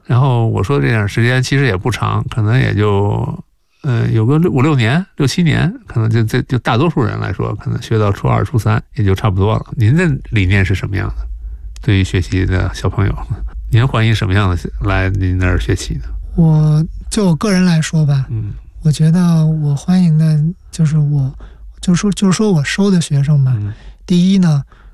然后我说这样时间其实也不长，可能也就有个5、6年、6、7年，可能就大多数人来说，可能学到初2、初3也就差不多了。您的理念是什么样的？对于学习的小朋友，您欢迎什么样的来您那儿学习呢？ 我个人来说吧，我觉得我欢迎的就是我收的学生吧。第一呢，